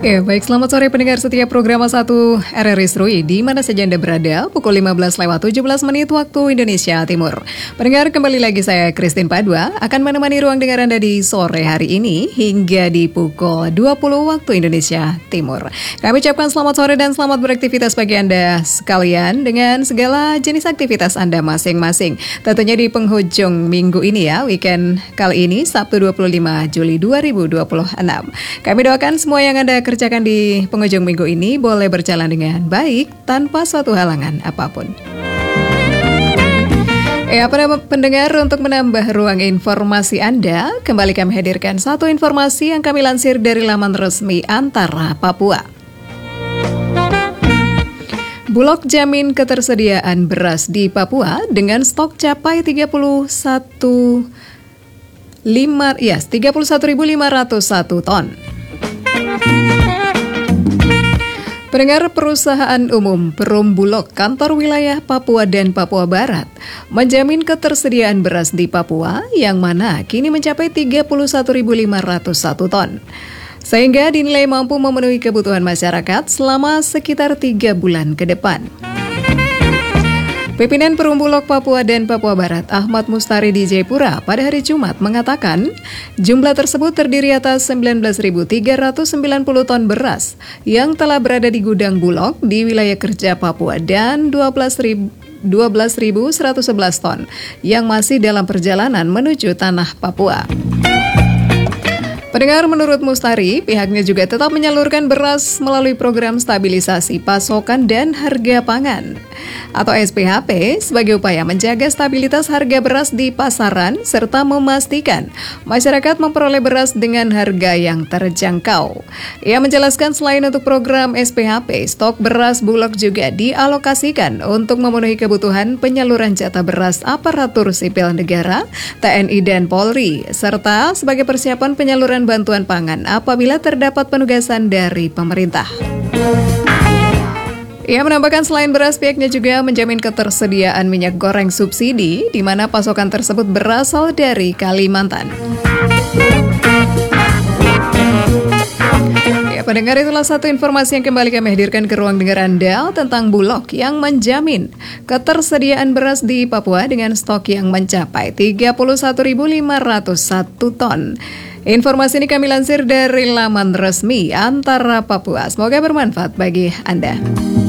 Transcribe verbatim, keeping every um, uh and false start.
Ya, baik, selamat sore pendengar setiap program satu R R I Serui di mana saja Anda berada, pukul lima belas lewat tujuh belas menit waktu Indonesia Timur. Pendengar, kembali lagi saya Christine Padua akan menemani ruang dengar Anda di sore hari ini hingga di pukul dua puluh waktu Indonesia Timur. Kami ucapkan selamat sore dan selamat beraktivitas bagi Anda sekalian dengan segala jenis aktivitas Anda masing-masing. Tentunya di penghujung minggu ini ya, weekend kali ini Sabtu dua puluh lima Juli dua ribu dua puluh enam. Kami doakan semua yang Anda kerjakan di penghujung minggu ini boleh berjalan dengan baik tanpa suatu halangan apapun. Ya, pada pendengar, untuk menambah ruang informasi Anda, kembali kami hadirkan satu informasi yang kami lansir dari laman resmi Antara Papua. Bulog jamin ketersediaan beras di Papua dengan stok capai tiga puluh satu ribu lima ratus satu ton. Pendengar, perusahaan umum Perum Bulog kantor wilayah Papua dan Papua Barat menjamin ketersediaan beras di Papua yang mana kini mencapai tiga puluh satu ribu lima ratus satu ton. Sehingga dinilai mampu memenuhi kebutuhan masyarakat selama sekitar tiga bulan ke depan. Pimpinan Perum Bulog Papua dan Papua Barat Ahmad Mustari di Jayapura pada hari Jumat mengatakan jumlah tersebut terdiri atas sembilan belas ribu tiga ratus sembilan puluh ton beras yang telah berada di gudang Bulog di wilayah kerja Papua dan dua belas ribu seratus sebelas ton yang masih dalam perjalanan menuju tanah Papua. Pendengar, menurut Mustari, pihaknya juga tetap menyalurkan beras melalui program stabilisasi pasokan dan harga pangan atau S P H P sebagai upaya menjaga stabilitas harga beras di pasaran serta memastikan masyarakat memperoleh beras dengan harga yang terjangkau. Ia menjelaskan selain untuk program S P H P, stok beras Bulog juga dialokasikan untuk memenuhi kebutuhan penyaluran jatah beras aparatur sipil negara, T N I dan Polri, serta sebagai persiapan penyaluran bantuan pangan apabila terdapat penugasan dari pemerintah. Ia menambahkan selain beras, pihaknya juga menjamin ketersediaan minyak goreng subsidi, di mana pasokan tersebut berasal dari Kalimantan. Ya, pendengar, itulah satu informasi yang kembali kami hadirkan ke ruang dengar Anda tentang Bulog yang menjamin ketersediaan beras di Papua dengan stok yang mencapai tiga puluh satu ribu lima ratus satu ton. Informasi ini kami lansir dari laman resmi Antara Papua. Semoga bermanfaat bagi Anda.